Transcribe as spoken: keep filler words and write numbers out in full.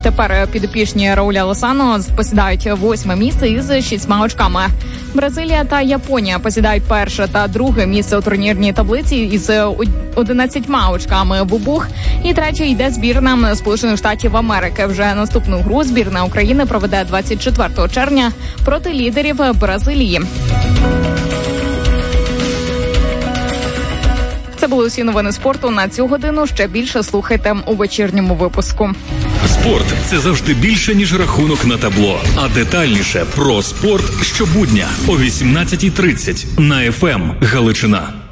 Тепер підопічні Рауля Лосано посідають восьме місце із шістьма очками. Бразилія та Японія посідають перше та друге місце у турнірній таблиці із одинадцятьма очками в обох. І третє йде збірна Сполучених Штатів Америки. Вже наступну гру збірна України проведе двадцять четвертого червня проти лідерів Бразилії. Це були усі новини спорту на цю годину. Ще більше слухайте у вечірньому випуску. Спорт – це завжди більше, ніж рахунок на табло. А детальніше про спорт щобудня о вісімнадцятій тридцять на еф ем Галичина.